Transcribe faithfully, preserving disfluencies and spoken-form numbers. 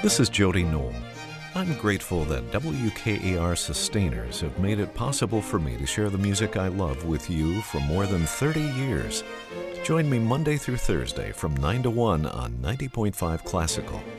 This is Jody Knoll. I'm grateful that W K A R sustainers have made it possible for me to share the music I love with you for more than thirty years. Join me Monday through Thursday from nine to one on ninety point five Classical.